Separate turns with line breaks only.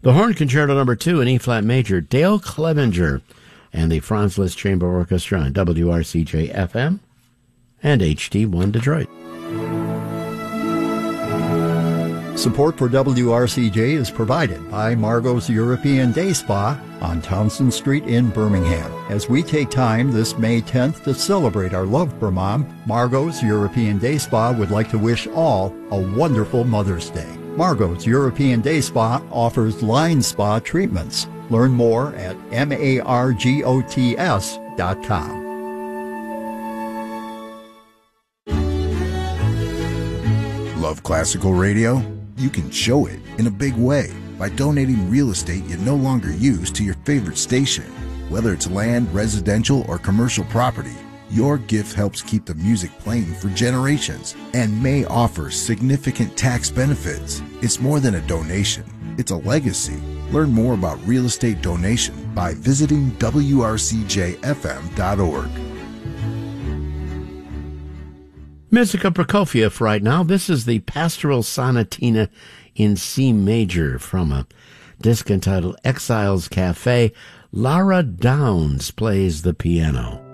The Horn Concerto No. 2 in E-flat major, Dale Clevenger and the Franz Liszt Chamber Orchestra on WRCJ-FM and HD1 Detroit.
Support for WRCJ is provided by Margot's European Day Spa on Townsend Street in Birmingham. As we take time this May 10th to celebrate our love for Mom, Margot's European Day Spa would like to wish all a wonderful Mother's Day. Margot's European Day Spa offers line spa treatments. Learn more at margots.com.
Love classical radio? You can show it in a big way by donating real estate you no longer use to your favorite station. Whether it's land, residential, or commercial property, your gift helps keep the music playing for generations and may offer significant tax benefits. It's more than a donation. It's a legacy. Learn more about real estate donation by visiting WRCJFM.org.
Musica Prokofiev right now. This is the Pastoral Sonatina in C major from a disc entitled Exiles Cafe. Lara Downs plays the piano.